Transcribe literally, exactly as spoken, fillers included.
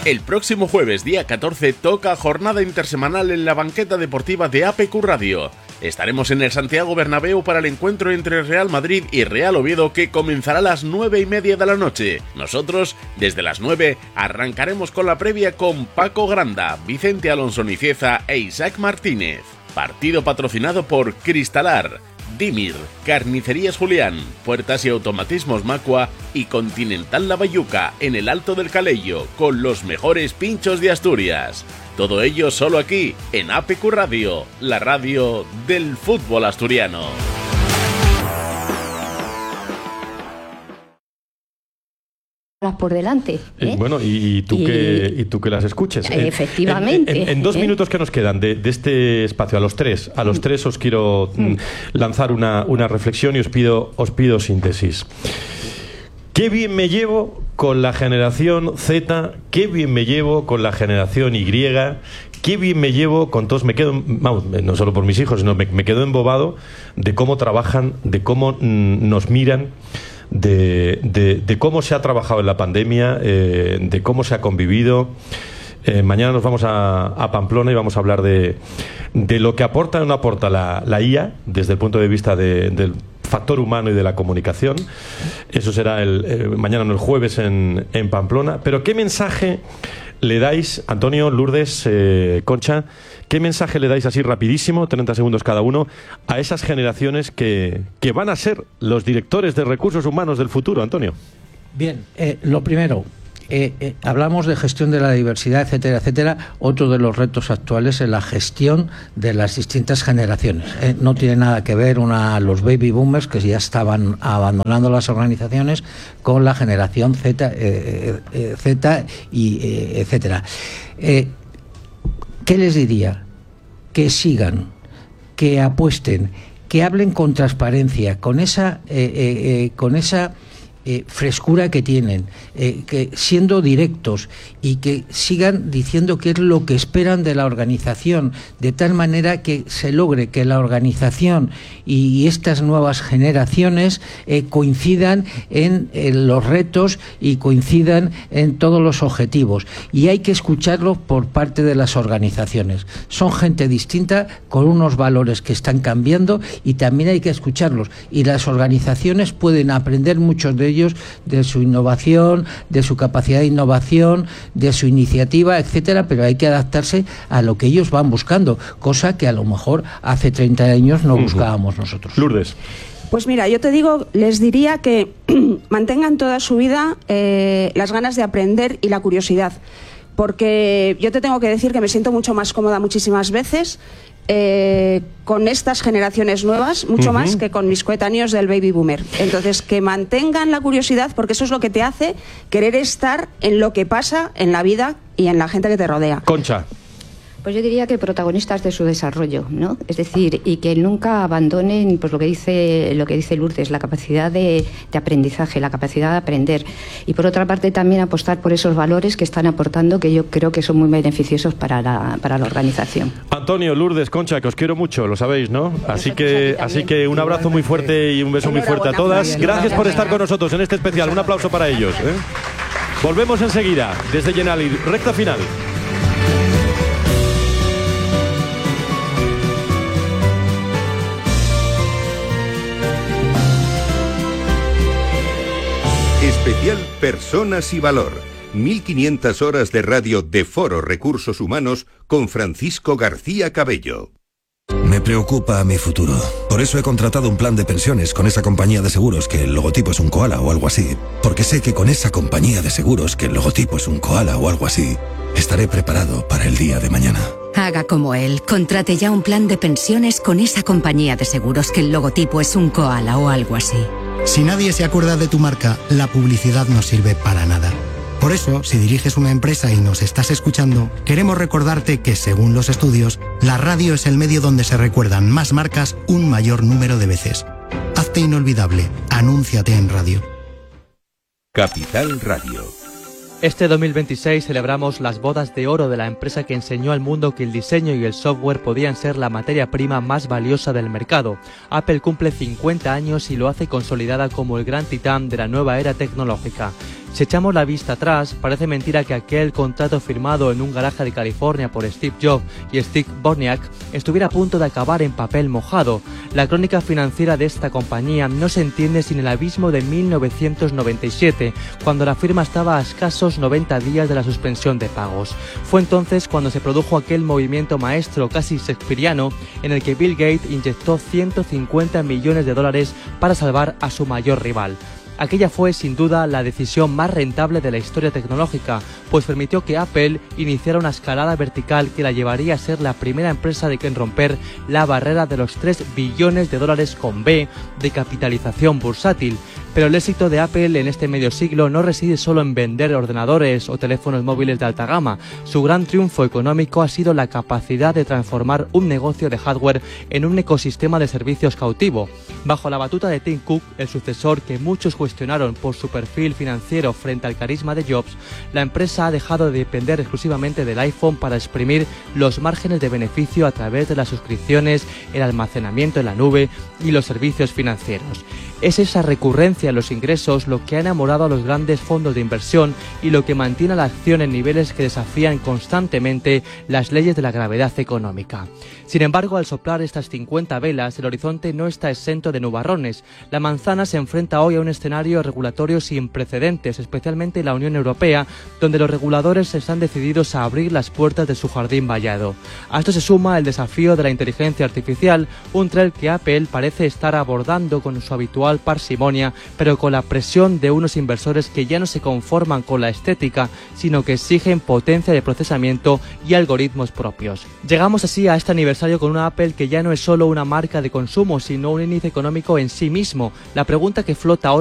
El próximo jueves, día catorce, toca jornada intersemanal en la banqueta deportiva de A P Q Radio. Estaremos en el Santiago Bernabéu para el encuentro entre Real Madrid y Real Oviedo, que comenzará a las nueve y media de la noche. Nosotros, desde las nueve, arrancaremos con la previa con Paco Granda, Vicente Alonso Nicieza e Isaac Martínez. Partido patrocinado por Cristalar, Dimir, Carnicerías Julián, Puertas y Automatismos Macua y Continental La Bayuca en el Alto del Calello, con los mejores pinchos de Asturias. Todo ello solo aquí, en A P Q Radio, la radio del fútbol asturiano. Por delante. ¿eh? Eh, bueno, y, y, tú y, que, y tú que las escuches. Efectivamente. En, en, en, en dos ¿eh? minutos que nos quedan de, de este espacio, a los tres, a los tres os quiero mm, lanzar una, una reflexión y os pido, os pido síntesis. Qué bien me llevo con la generación Z, qué bien me llevo con la generación Y, qué bien me llevo con todos. Me quedo, vamos, no solo por mis hijos, sino me, me quedo embobado de cómo trabajan, de cómo mm, nos miran. De, de, de cómo se ha trabajado en la pandemia, eh, de cómo se ha convivido. Eh, mañana nos vamos a, a Pamplona y vamos a hablar de, de lo que aporta o no aporta la, la I A desde el punto de vista de, del factor humano y de la comunicación. Eso será el, eh, mañana, no, el jueves en, en Pamplona. Pero ¿qué mensaje le dais, Antonio, Lourdes, eh, Concha, qué mensaje le dais así rapidísimo, treinta segundos cada uno, a esas generaciones que, que van a ser los directores de recursos humanos del futuro, Antonio? Bien, eh, lo primero, eh, eh, hablamos de gestión de la diversidad, etcétera, etcétera. Otro de los retos actuales es la gestión de las distintas generaciones. Eh, no tiene nada que ver una, los baby boomers, que ya estaban abandonando las organizaciones, con la generación Z, eh, eh, Z y eh, etcétera. Eh, ¿Qué les diría? Que sigan, que apuesten, que hablen con transparencia, con esa, eh, eh, eh, con esa eh, frescura que tienen, eh, que siendo directos y que sigan diciendo qué es lo que esperan de la organización, de tal manera que se logre que la organización y estas nuevas generaciones eh, coincidan en, en los retos y coincidan en todos los objetivos. Y hay que escucharlo por parte de las organizaciones. Son gente distinta, con unos valores que están cambiando, y también hay que escucharlos. Y las organizaciones pueden aprender, muchos de ellos, de su innovación, de su capacidad de innovación, de su iniciativa, etcétera, pero hay que adaptarse a lo que ellos van buscando, cosa que a lo mejor hace treinta años no buscábamos nosotros. Lourdes. Pues mira, yo te digo, les diría que mantengan toda su vida eh, las ganas de aprender y la curiosidad, porque yo te tengo que decir que me siento mucho más cómoda muchísimas veces Eh, con estas generaciones nuevas, mucho uh-huh. más que con mis coetáneos del baby boomer. Entonces, que mantengan la curiosidad, porque eso es lo que te hace querer estar en lo que pasa en la vida y en la gente que te rodea. Concha. Pues yo diría que protagonistas de su desarrollo, ¿no? Es decir, y que nunca abandonen, pues lo que dice lo que dice Lourdes, la capacidad de, de aprendizaje, la capacidad de aprender. Y por otra parte también apostar por esos valores que están aportando, que yo creo que son muy beneficiosos para la, para la organización. Antonio, Lourdes, Concha, que os quiero mucho, lo sabéis, ¿no? Así que, así que un abrazo muy fuerte y un beso muy fuerte a todas. Gracias por estar con nosotros en este especial. Un aplauso para ellos, ¿eh? Volvemos enseguida, desde Llenali, recta final. Especial Personas y Valor. mil quinientas horas de radio de Foro Recursos Humanos con Francisco García Cabello. Me preocupa mi futuro. Por eso he contratado un plan de pensiones con esa compañía de seguros que el logotipo es un koala o algo así. Porque sé que con esa compañía de seguros que el logotipo es un koala o algo así, estaré preparado para el día de mañana. Haga como él. Contrate ya un plan de pensiones con esa compañía de seguros que el logotipo es un koala o algo así. Si nadie se acuerda de tu marca, la publicidad no sirve para nada. Por eso, si diriges una empresa y nos estás escuchando, queremos recordarte que, según los estudios, la radio es el medio donde se recuerdan más marcas un mayor número de veces. Hazte inolvidable. Anúnciate en radio. Capital Radio. Este dos mil veintiséis celebramos las bodas de oro de la empresa que enseñó al mundo que el diseño y el software podían ser la materia prima más valiosa del mercado. Apple cumple cincuenta años y lo hace consolidada como el gran titán de la nueva era tecnológica. Si echamos la vista atrás, parece mentira que aquel contrato firmado en un garaje de California por Steve Jobs y Steve Wozniak estuviera a punto de acabar en papel mojado. La crónica financiera de esta compañía no se entiende sin el abismo de mil novecientos noventa y siete, cuando la firma estaba a escasos noventa días de la suspensión de pagos. Fue entonces cuando se produjo aquel movimiento maestro casi shakespeariano en el que Bill Gates inyectó ciento cincuenta millones de dólares para salvar a su mayor rival. Aquella fue, sin duda, la decisión más rentable de la historia tecnológica, pues permitió que Apple iniciara una escalada vertical que la llevaría a ser la primera empresa de que en romper la barrera de los tres billones de dólares con B de capitalización bursátil. Pero el éxito de Apple en este medio siglo no reside solo en vender ordenadores o teléfonos móviles de alta gama. Su gran triunfo económico ha sido la capacidad de transformar un negocio de hardware en un ecosistema de servicios cautivo. Bajo la batuta de Tim Cook, el sucesor que muchos cuestionaron por su perfil financiero frente al carisma de Jobs, la empresa ha dejado de depender exclusivamente del iPhone para exprimir los márgenes de beneficio a través de las suscripciones, el almacenamiento en la nube y los servicios financieros. Es esa recurrencia en los ingresos lo que ha enamorado a los grandes fondos de inversión y lo que mantiene a la acción en niveles que desafían constantemente las leyes de la gravedad económica. Sin embargo, al soplar estas cincuenta velas, el horizonte no está exento de nubarrones. La manzana se enfrenta hoy a un escenario regulatorio sin precedentes, especialmente en la Unión Europea, donde los reguladores están decididos a abrir las puertas de su jardín vallado. A esto se suma el desafío de la inteligencia artificial, un trail que Apple parece estar abordando con su habitual parsimonia, pero con la presión de unos inversores que ya no se conforman con la estética, sino que exigen potencia de procesamiento y algoritmos propios. Llegamos así a este aniversario con una Apple que ya no es solo una marca de consumo, sino un índice económico en sí mismo. La pregunta que flota ahora